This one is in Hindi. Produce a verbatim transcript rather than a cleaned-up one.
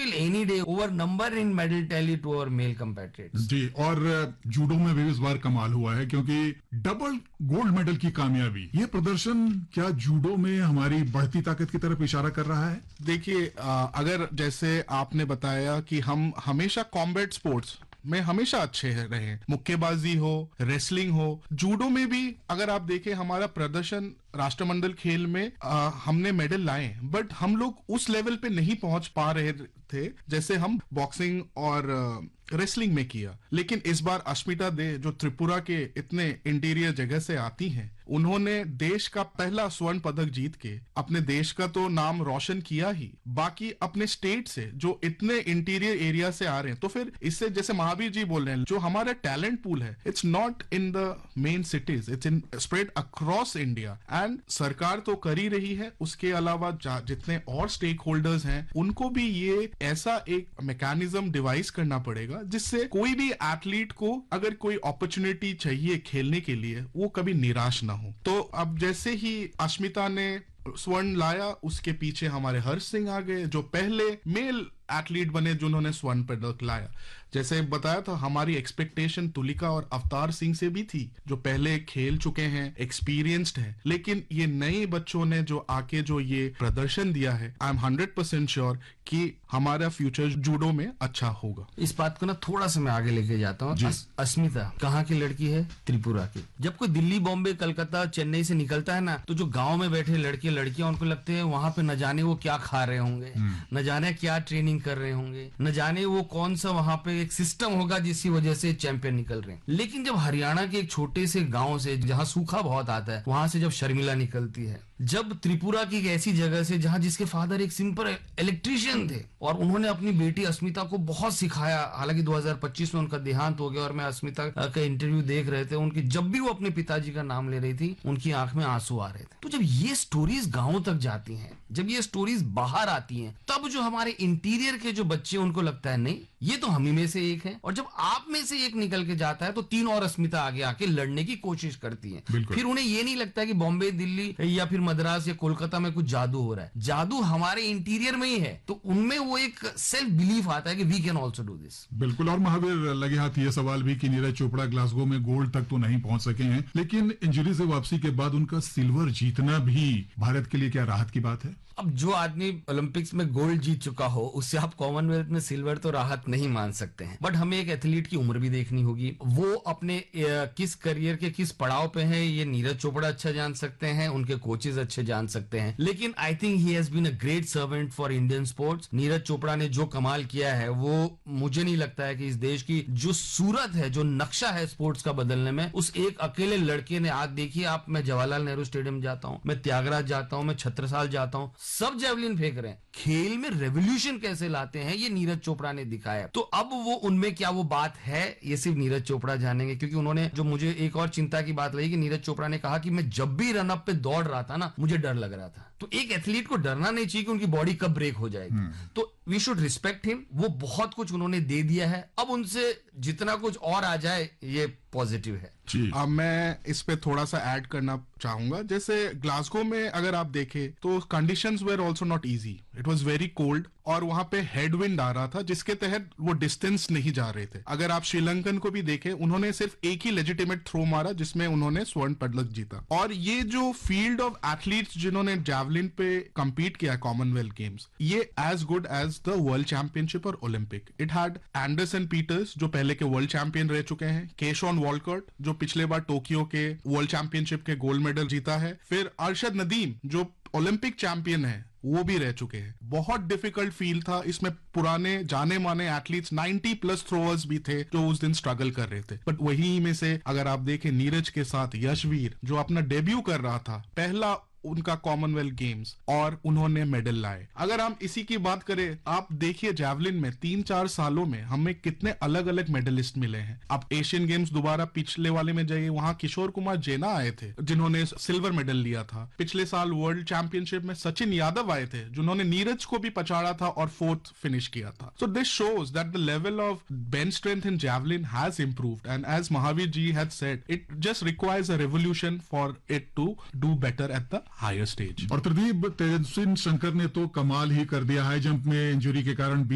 will any day over number in medal tally to our male competitors. जी, और जूडो में भी इस बार कमाल हुआ है क्योंकि डबल गोल्ड मेडल की कामयाबी, ये प्रदर्शन क्या जूडो में हमारी बढ़ती ताकत की तरफ इशारा कर रहा है? देखिए, अगर जैसे आपने बताया कि हम हमेशा कॉम्बैट स्पोर्ट्स में हमेशा अच्छे रहे हैं, मुक्केबाजी हो, रेसलिंग हो, जूडो में भी अगर आप देखें हमारा प्रदर्शन राष्ट्रमंडल खेल में आ, हमने मेडल लाए, बट हम लोग उस लेवल पे नहीं पहुंच पा रहे थे जैसे हम बॉक्सिंग और रेसलिंग में किया। लेकिन इस बार अस्मिता दे जो त्रिपुरा के इतने इंटीरियर जगह से आती हैं, उन्होंने देश का पहला स्वर्ण पदक जीत के अपने देश का तो नाम रोशन किया ही, बाकी अपने स्टेट से जो इतने इंटीरियर एरिया से आ रहे हैं, तो फिर इससे जैसे महावीर जी बोल रहे हैं, जो हमारा टैलेंट पूल है, it's not in the main cities, it's in spread across India. And सरकार तो कर ही रही है, उसके अलावा जितने और स्टेक होल्डर्स हैं उनको भी ये ऐसा एक मैकेनिज्म डिवाइस करना पड़ेगा जिससे कोई भी एथलीट को अगर कोई अपॉर्चुनिटी चाहिए खेलने के लिए, वो कभी निराश ना हो। तो अब जैसे ही अस्मिता ने स्वर्ण लाया, उसके पीछे हमारे हर्ष सिंह आ गए जो पहले मेल एथलीट बने जिन्होंने स्वर्ण पदक लाया। जैसे बताया था, हमारी एक्सपेक्टेशन तुलिका और अवतार सिंह से भी थी जो पहले खेल चुके हैं, एक्सपीरियंस्ड हैं, लेकिन ये नए बच्चों ने जो आके जो ये प्रदर्शन दिया है, I am hundred percent sure कि हमारा फ्यूचर जूडो में अच्छा होगा। इस बात को ना थोड़ा सा मैं आगे लेके जाता हूँ। अस, अस्मिता कहाँ की लड़की है? त्रिपुरा की। जब कोई दिल्ली, बॉम्बे, कलकत्ता, चेन्नई से निकलता है ना, तो जो गाँव में बैठे लड़के लड़कियां उनको लगते हैं वहां पे न जाने वो क्या खा रहे होंगे, न जाने क्या ट्रेनिंग कर रहे होंगे, न जाने वो कौन सा वहां पे एक सिस्टम होगा जिसकी वजह से चैंपियन निकल रहे हैं। लेकिन जब हरियाणा के एक छोटे से गांव से जहां सूखा बहुत आता है, वहां से जब शर्मिला निकलती है, जब त्रिपुरा की एक ऐसी जगह से जहां जिसके फादर एक सिंपल इलेक्ट्रीशियन थे और उन्होंने अपनी बेटी अस्मिता को बहुत सिखाया, हालांकि दो हज़ार पच्चीस में उनका देहांत हो गया और मैं अस्मिता का इंटरव्यू देख रहे थे, उनकी जब भी वो अपने पिताजी का नाम ले रही थी उनकी आंख में आंसू आ रहे थे। तो जब ये स्टोरीज गाँव तक जाती हैं, जब ये स्टोरीज बाहर आती हैं, तब जो हमारे इंटीरियर के जो बच्चे उनको लगता है नहीं ये तो हम ही में से एक है, और जब आप में से एक निकल के जाता है तो तीन और अस्मिता आगे आके लड़ने की कोशिश करती हैं। फिर उन्हें ये नहीं लगता कि बॉम्बे, दिल्ली या फिर मद्रास या कोलकाता में कुछ जादू हो रहा है, जादू हमारे इंटीरियर में ही है। तो उनमें वो एक सेल्फ बिलीफ आता है कि we can also do this. बिल्कुल। और महावीर, लगे हाथ ये सवाल भी कि नीरज चोपड़ा ग्लासगो में गोल्ड तक तो नहीं पहुंच सके हैं, लेकिन इंजरी से वापसी के बाद उनका सिल्वर जीतना भी भारत के लिए क्या राहत की बात है? अब जो आदमी ओलंपिक्स में गोल्ड जीत चुका हो उससे आप कॉमनवेल्थ में सिल्वर तो राहत नहीं मान सकते हैं, बट हमें एक एथलीट की उम्र भी देखनी होगी, वो अपने किस करियर के किस पड़ाव पे है ये नीरज चोपड़ा अच्छा जान सकते हैं, उनके कोचेस अच्छे जान सकते हैं। लेकिन I think he has been a great servant for Indian sports. Neeraj Chopra ने जो कमाल किया है वो मुझे नहीं लगता है कि इस देश की जो सूरत है, जो नक्शा है स्पोर्ट्स का बदलने में, उस एक अकेले लड़के ने। आज देखिए आप, मैं जवाहरलाल नेहरू स्टेडियम जाता हूँ, मैं त्यागराज जाता हूँ, मैं छत्रसाल जाता हूँ, सब जेवलिन फेंक रहे हैं। खेल में रेवोल्यूशन कैसे लाते हैं ये नीरज चोपड़ा ने दिखाया। तो अब वो उनमें क्या वो बात है ये सिर्फ नीरज चोपड़ा जानेंगे, क्योंकि उन्होंने जो मुझे एक और चिंता की बात लगी कि नीरज चोपड़ा ने कहा कि मैं जब भी रन अप पे दौड़ रहा था ना मुझे डर लग रहा था। तो एक एथलीट को डरना नहीं चाहिए कि उनकी बॉडी कब ब्रेक हो जाएगी। तो वी शुड रिस्पेक्ट हिम, वो बहुत कुछ उन्होंने दे दिया है, अब उनसे जितना कुछ और आ जाए ये पॉजिटिव है। अब मैं इस पे थोड़ा सा ऐड करना चाहूंगा। जैसे ग्लासगो में अगर आप देखें तो conditions where also not easy, it was very cold और वहां पे हेडविंड आ रहा था जिसके तहत वो डिस्टेंस नहीं जा रहे थे। अगर आप श्रीलंकन को भी देखें, उन्होंने सिर्फ एक ही लेजिटिमेट थ्रो मारा जिसमें उन्होंने स्वर्ण पदक जीता। और ये जो फील्ड ऑफ एथलीट्स जिन्होंने जैवलिन पे compete किया कॉमनवेल्थ गेम्स, ये as good as the world championship और Olympic. It had Anderson Peters जो पहले के वर्ल्ड चैंपियन रह चुके हैं, केशॉन वॉलकॉट जो पिछले बार टोक्यो के वर्ल्ड चैंपियनशिप के गोल्ड मेडल जीता है, फिर अरशद नदीम जो ओलंपिक चैंपियन है वो भी रह चुके हैं। बहुत डिफिकल्ट फील्ड था, इसमें पुराने जाने माने एथलीट्स नब्बे प्लस थ्रोअर्स भी थे जो उस दिन स्ट्रगल कर रहे थे। बट वही में से अगर आप देखें नीरज के साथ यशवीर जो अपना डेब्यू कर रहा था, पहला उनका कॉमनवेल्थ गेम्स, और उन्होंने मेडल लाए। अगर हम इसी की बात करें, आप देखिए जैवलिन में तीन चार सालों में हमें कितने अलग अलग मेडलिस्ट मिले हैं। आप एशियन गेम्स दोबारा पिछले वाले में जाइए, वहां किशोर कुमार जेना आए थे जिन्होंने सिल्वर मेडल लिया था। पिछले साल वर्ल्ड चैंपियनशिप में सचिन यादव आए थे जिन्होंने नीरज को भी पछाड़ा था और फोर्थ फिनिश किया था। So this shows that the level of bench strength in javelin has improved, and as Mahavir ji had said, it just requires a revolution for it to do better at the higher stage. और प्रदीप, तेजस्विन शंकर ने तो कमाल ही कर दिया। हाई जंप में इंजरी के कारण